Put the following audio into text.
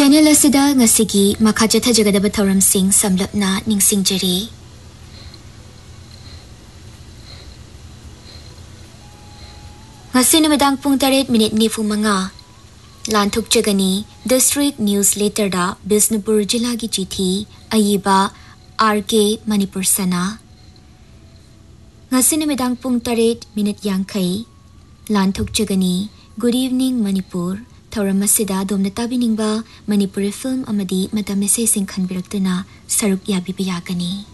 Channel asida ngasigi makha chathajagadaba thauramsing samlapna ningsingjari. Ngasi numadang pung 8:45 lanthukjagani District Newsletter da Bisnupur Jilla gi chithi ayiba RK Manipur Sana. Ngasi numadang pung 8:50 lanthukjagani Good Evening Manipur Thauramasida domna tabiningba Manipuri film amadi matamese sing khanbiraktuna saruk yabibiyagani.